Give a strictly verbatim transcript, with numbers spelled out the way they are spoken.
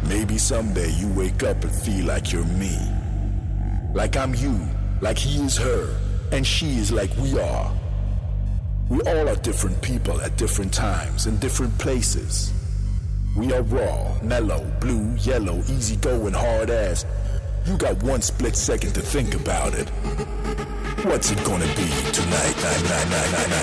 Maybe someday you wake up and feel like you're me. Like I'm you, like he is her, and she is like we are. We all are different people at different times in different places. We are raw, mellow, blue, yellow, easygoing, hard ass. You got one split second to think about it. What's it gonna be tonight? Night, night, night, night, night.